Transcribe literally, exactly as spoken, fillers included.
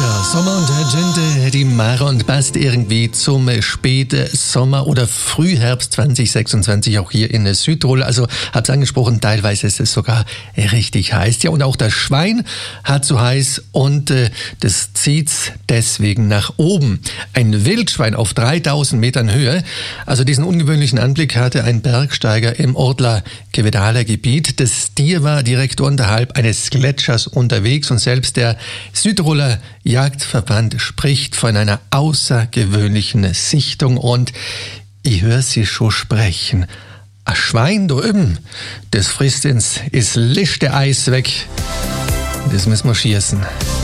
Ja, Sommer und Gente, die Mare und passt irgendwie zum späten Sommer oder Frühherbst zwanzig sechsundzwanzig auch hier in Südtirol. Also hab's angesprochen, teilweise ist es sogar richtig heiß. Ja, und auch das Schwein hat so heiß und äh, das zieht's deswegen nach oben. Ein Wildschwein auf dreitausend Metern Höhe. Also diesen ungewöhnlichen Anblick hatte ein Bergsteiger im Ortler Quevedaler Gebiet. Das Tier war direkt unterhalb eines Gletschers unterwegs und selbst der Südtiroler Jagdverband spricht von einer außergewöhnlichen Sichtung und ich höre sie schon sprechen. Ein Schwein da oben, das frisst ins, ist lichte Eis weg. Das müssen wir schießen.